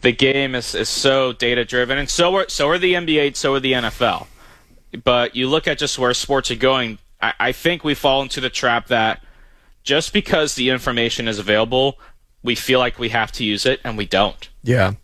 the game is so data driven, and so are the NBA, so are the NFL. But you look at just where sports are going, I think we fall into the trap that just because the information is available, we feel like we have to use it, and we don't. Yeah.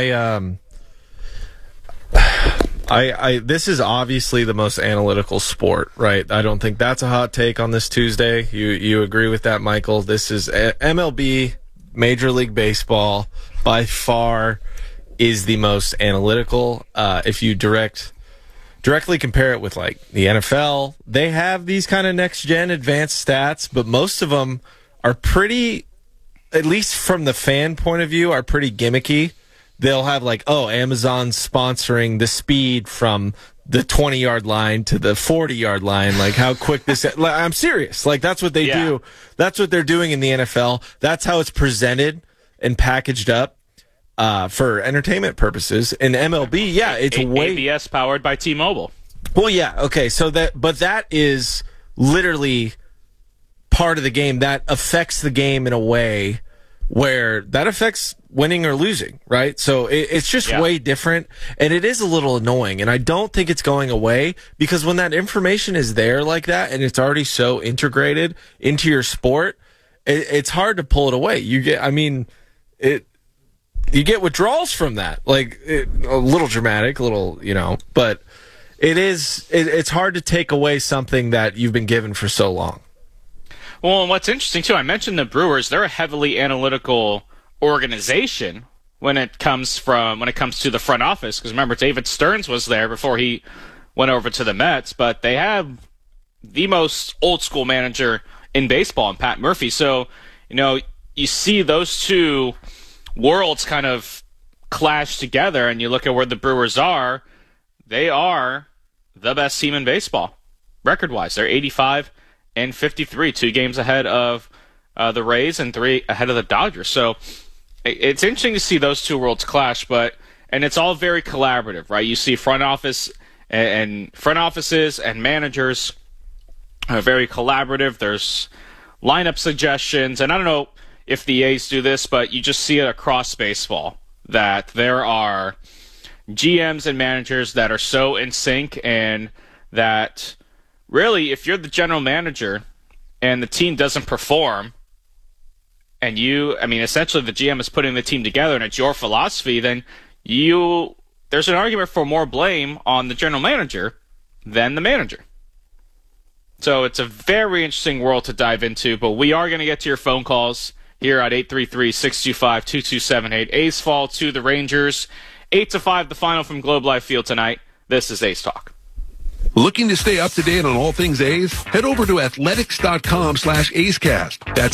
This is obviously the most analytical sport, right? I don't think that's a hot take on this Tuesday. You agree with that, Michael? This is MLB, Major League Baseball, by far is the most analytical. If you directly compare it with like the NFL, they have these kind of next gen advanced stats, but most of them are pretty, at least from the fan point of view, are pretty gimmicky. They'll have like, Amazon sponsoring the speed from the 20-yard line to the 40-yard line, like how quick this. I'm serious. Like that's what they do. That's what they're doing in the NFL. That's how it's presented and packaged up for entertainment purposes. In MLB, it's way ABS powered by T-Mobile. Well, yeah, okay. So that is literally part of the game that affects the game in a way where that affects winning or losing, right? So it's just way different, and it is a little annoying, and I don't think it's going away because when that information is there like that and it's already so integrated into your sport, it's hard to pull it away. You get withdrawals from that, like a little dramatic, but it's hard to take away something that you've been given for so long. Well, and what's interesting, too, I mentioned the Brewers. They're a heavily analytical organization when it comes to the front office. Because remember, David Stearns was there before he went over to the Mets. But they have the most old-school manager in baseball, in Pat Murphy. So, you see those two worlds kind of clash together, and you look at where the Brewers are. They are the best team in baseball, record-wise. They're 85-53, 2 games ahead of the Rays and 3 ahead of the Dodgers. So it's interesting to see those two worlds clash, and it's all very collaborative, right? You see front offices and managers are very collaborative. There's lineup suggestions, and I don't know if the A's do this, but you just see it across baseball that there are GMs and managers that are so in sync, and that really, if you're the general manager and the team doesn't perform, and essentially the GM is putting the team together and it's your philosophy, then there's an argument for more blame on the general manager than the manager. So it's a very interesting world to dive into, but we are going to get to your phone calls here at 833-625-2278. A's fall to the Rangers. 8-5, the final from Globe Life Field tonight. This is A's Talk. Looking to stay up to date on all things A's? Head over to athletics.com/A'sCast. That's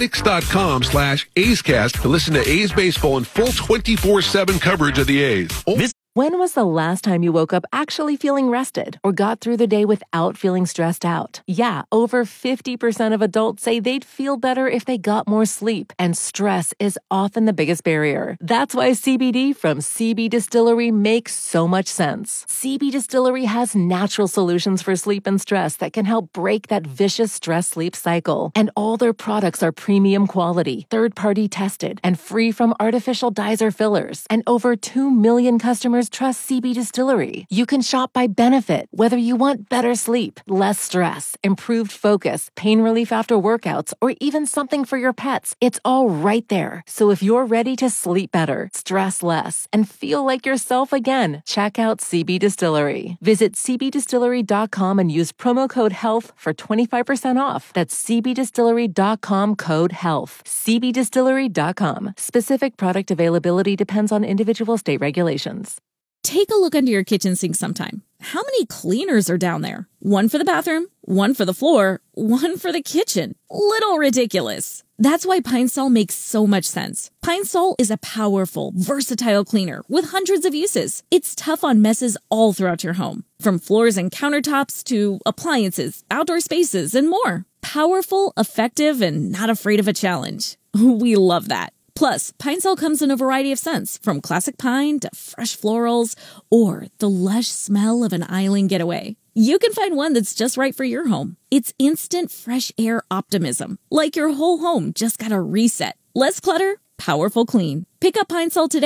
athletics.com/A'sCast to listen to A's baseball in full 24/7 coverage of the A's. When was the last time you woke up actually feeling rested or got through the day without feeling stressed out? Yeah, over 50% of adults say they'd feel better if they got more sleep, and stress is often the biggest barrier. That's why CBD from CB Distillery makes so much sense. CB Distillery has natural solutions for sleep and stress that can help break that vicious stress-sleep cycle. And all their products are premium quality, third-party tested, and free from artificial dyes or fillers. And over 2 million customers trust CB Distillery. You can shop by benefit, whether you want better sleep, less stress, improved focus, pain relief after workouts, or even something for your pets. It's all right there. So if you're ready to sleep better, stress less, and feel like yourself again, check out CB Distillery. Visit cbdistillery.com and use promo code HEALTH for 25% off. That's cbdistillery.com, code HEALTH. cbdistillery.com. Specific product availability depends on individual state regulations. Take a look under your kitchen sink sometime. How many cleaners are down there? One for the bathroom, one for the floor, one for the kitchen. Little ridiculous. That's why Pine Sol makes so much sense. Pine Sol is a powerful, versatile cleaner with hundreds of uses. It's tough on messes all throughout your home, from floors and countertops to appliances, outdoor spaces, and more. Powerful, effective, and not afraid of a challenge. We love that. Plus, Pine Sol comes in a variety of scents, from classic pine to fresh florals, or the lush smell of an island getaway. You can find one that's just right for your home. It's instant fresh air optimism, like your whole home just got a reset. Less clutter, powerful clean. Pick up Pine Sol today